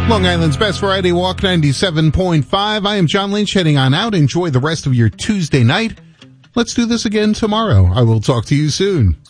Long Island's Best Variety Walk 97.5. I am John Lynch heading on out. Enjoy the rest of your Tuesday night. Let's do this again tomorrow. I will talk to you soon.